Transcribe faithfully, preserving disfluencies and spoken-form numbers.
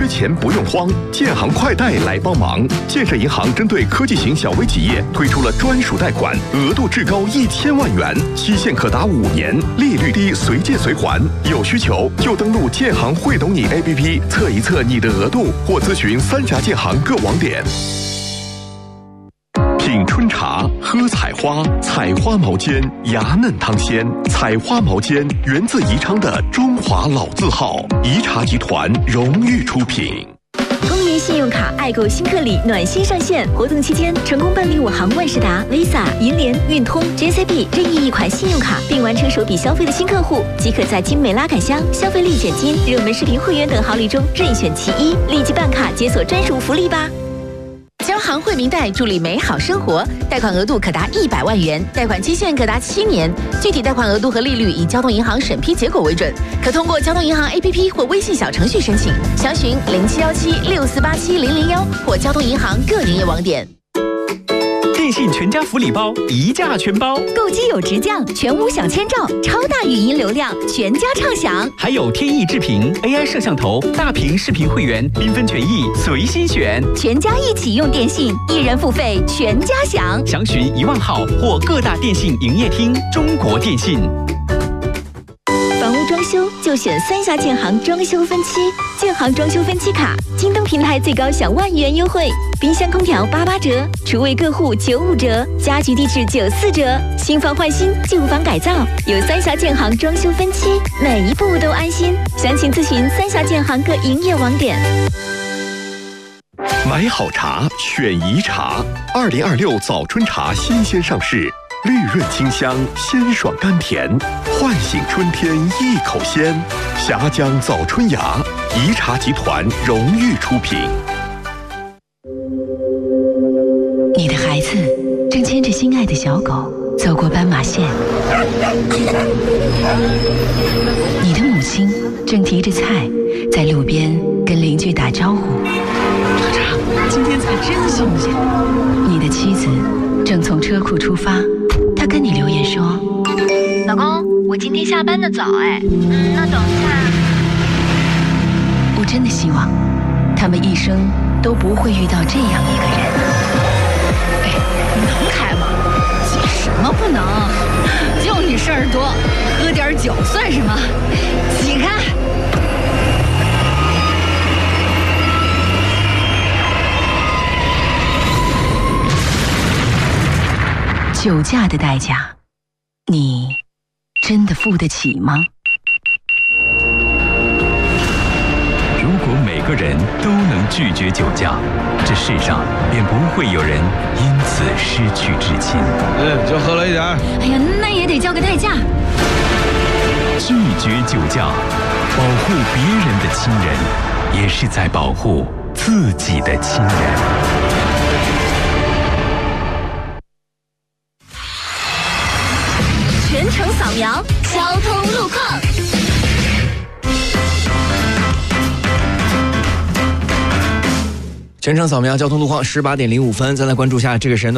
之前不用慌，建行快贷来帮忙。建设银行针对科技型小微企业推出了专属贷款，额度至高一千万元，期限可达五年，利率低，随借随还。有需求就登录建行会懂你 A P P 测一测你的额度，或咨询三峡建行各网点。品春茶，喝采花，采花毛尖，芽嫩汤鲜。采花毛尖源自宜昌的中华老字号，宜茶集团荣誉出品。 公园信用卡爱购新客礼暖心上线，活动期间成功办理我行万事达、Visa、银联、运通、J C B 任意一款信用卡，并完成首笔消费的新客户，即可在精美拉杆箱、消费立减金、热门视频会员等好礼中任选其一，立即办卡解锁专属福利吧！交行惠民贷助力美好生活，贷款额度可达一百万元，贷款期限可达七年，具体贷款额度和利率以交通银行审批结果为准，可通过交通银行 A P P 或微信小程序申请，详询零七幺七六四八七零零幺或交通银行各营业网点。 电信全家福利包一价全包， 购机有直降，全屋享千兆，超大语音流量，全家畅享。 还有天翼智屏 A I 摄像头、大屏视频会员，缤纷权益随心选。 全家一起用电信，一人付费全家享。 详询一万号或各大电信营业厅。中国电信。 房屋装修就选三峡建行装修分期，建行装修分期卡，京东平台最高享万元优惠，冰箱空调八八折，厨卫各户九五折，家居地质九四折，新房换新，旧房改造，有三峡建行装修分期，每一步都安心。详情咨询三峡建行各营业网点。 买好茶，选宜茶。二零二六早春茶新鲜上市。绿润清香，鲜爽甘甜，唤醒春天一口鲜。峡江早春芽，宜茶集团荣誉出品。 你的孩子正牵着心爱的小狗走过斑马线，你的母亲正提着菜在路边跟邻居打招呼。 厂长，今天菜真新鲜。 你的妻子正从车库出发，她跟你留言说： 老公，我今天下班的早哎，嗯，那等一下。 我真的希望他们一生都不会遇到这样一个人。 哎，能开吗？急什么不能？就你事儿多，喝点酒算什么？挤开！ 酒驾的代价，你真的付得起吗？ 如果每个人都能拒绝酒驾，这世上便不会有人因此失去至亲。 嗯，就喝了一点。 哎呀，那也得交个代价。 拒绝酒驾，保护别人的亲人，也是在保护自己的亲人。 全程扫描交通路况。 全程扫描交通路况，十八点零五分，再来关注一下这个时间段。